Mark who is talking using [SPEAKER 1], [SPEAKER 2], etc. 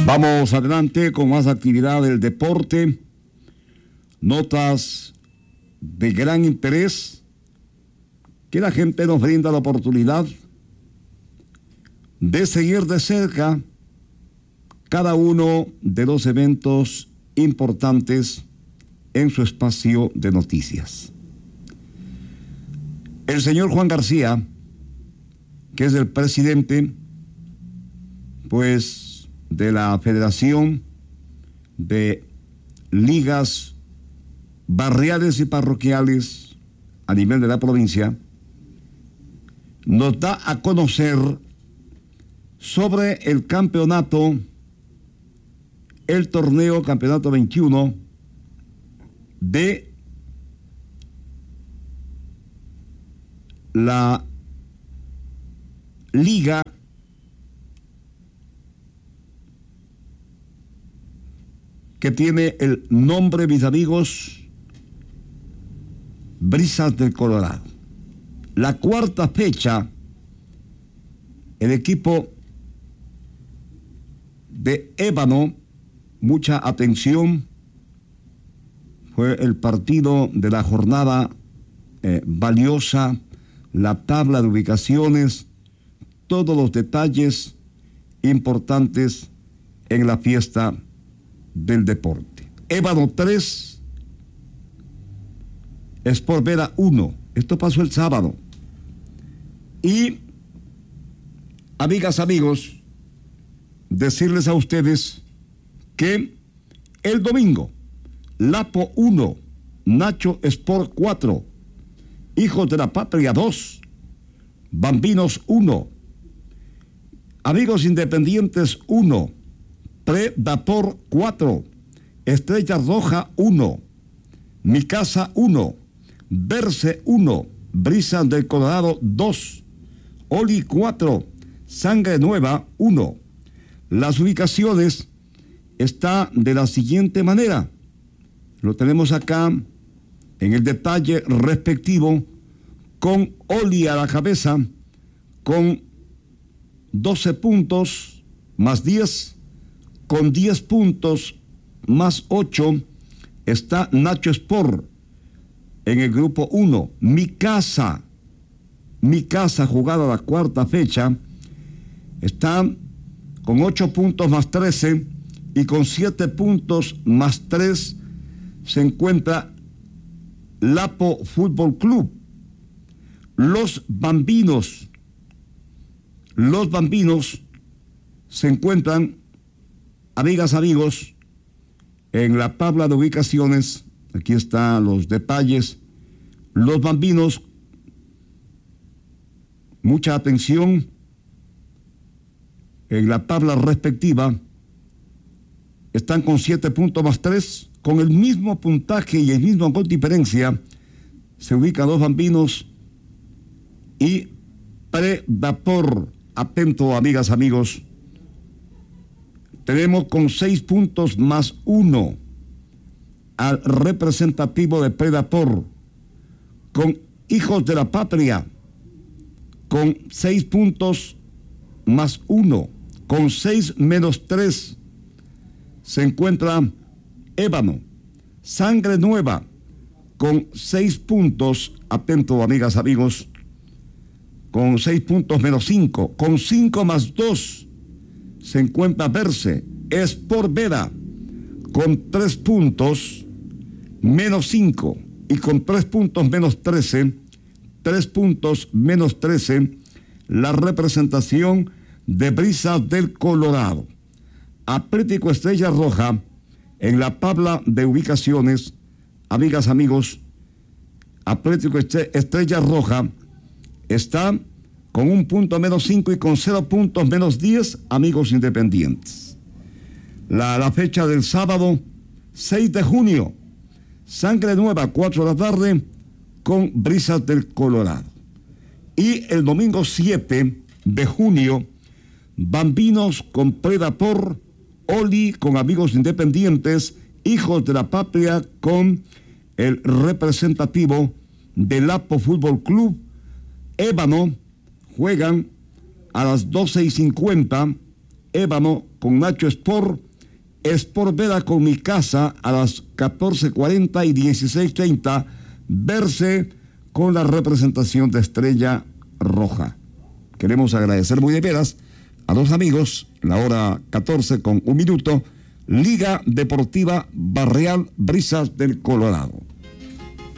[SPEAKER 1] Vamos adelante con más actividad del deporte. Notas de gran interés que la gente nos brinda la oportunidad de seguir de cerca cada uno de los eventos importantes en su espacio de noticias. El señor Juan García, que es el presidente, pues, de la Federación de Ligas Barriales y Parroquiales a nivel de la provincia, nos da a conocer sobre el campeonato, el torneo Campeonato 21 de la Liga que tiene el nombre, mis amigos, Brisas del Colorado. La cuarta fecha, el equipo de Ébano, mucha atención, fue el partido de la jornada valiosa, la tabla de ubicaciones, todos los detalles importantes en la fiesta del deporte. Ébano 3, Sport Vera 1. Esto pasó el sábado. Y, amigas, amigos, decirles a ustedes que el domingo, Lapo 1, Nacho Sport 4, Hijos de la Patria 2, Bambinos 1, Amigos Independientes 1, Predapor 4, Estrella Roja 1, Mi Casa 1, Verse 1, Brisas del Colorado 2, Oli 4, Sangre Nueva 1. Las ubicaciones están de la siguiente manera. Lo tenemos acá en el detalle respectivo, con Oli a la cabeza, con 12 puntos más 10, con 10 puntos más 8, está Nacho Sport en el grupo 1. Mi Casa jugada la cuarta fecha, está con 8 puntos más 13 y con 7 puntos más 3 se encuentra Lapo Fútbol Club. Los Bambinos se encuentran, amigas, amigos, en la tabla de ubicaciones. Aquí están los detalles. Los Bambinos, mucha atención, en la tabla respectiva están con 7 puntos más 3, con el mismo puntaje y el mismo gol diferencia. Se ubican los Bambinos y Predapor. Atento, amigas, amigos. Tenemos con 6 puntos más 1 al representativo de Predapor, con Hijos de la Patria, con 6 puntos más 1, con 6 menos 3, se encuentra Ébano. Sangre Nueva, con 6 puntos, atento, amigas, amigos, con 6 puntos menos 5, con 5 más 2, se encuentra Verse. Sport Vera, con 3 puntos menos 5 y con 3 puntos menos 13, 3 puntos menos 13, la representación de Brisas del Colorado. Atlético Estrella Roja, en la tabla de ubicaciones, amigas, amigos, Atlético Estrella Roja está con 1 punto menos 5 y con 0 puntos menos 10, Amigos Independientes. La fecha del sábado, 6 de junio, Sangre Nueva, 4 de la tarde, con Brisas del Colorado. Y el domingo 7 de junio, Bambinos con Predapor, Oli con Amigos Independientes, Hijos de la Patria con el representativo del Lapo Fútbol Club. Ébano juegan a las 12:50, Ébano con Nacho Sport, Sport Vela con Mi Casa a las 14:40 y 16:30, verse con la representación de Estrella Roja. Queremos agradecer muy de veras a los amigos, la hora 14:01, Liga Deportiva Barreal Brisas del Colorado.